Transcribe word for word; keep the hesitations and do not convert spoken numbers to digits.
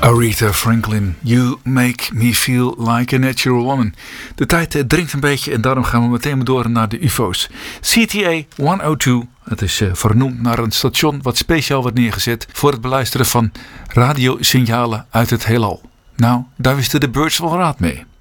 Aretha Franklin, You Make Me Feel Like a Natural Woman. De tijd dringt een beetje en daarom gaan we meteen door naar de U F O's. C T A honderdtwee, het is uh, vernoemd naar een station wat speciaal wordt neergezet voor het beluisteren van radiosignalen uit het heelal. Nou, daar wisten de Birds wel raad mee.